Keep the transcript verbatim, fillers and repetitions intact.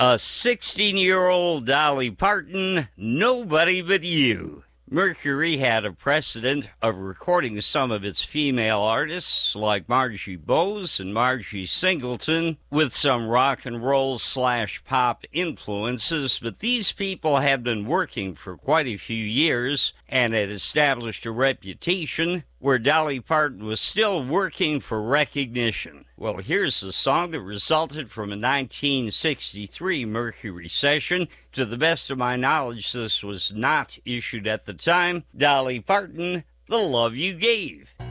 A sixteen-year-old Dolly Parton, Nobody But You. Mercury had a precedent of recording some of its female artists, like Margie Bose and Margie Singleton, with some rock and roll slash pop influences, but these people had been working for quite a few years and had established a reputation where Dolly Parton was still working for recognition. Well, here's a song that resulted from a nineteen sixty-three Mercury session. To the best of my knowledge, this was not issued at the time. Dolly Parton, The Love You Gave.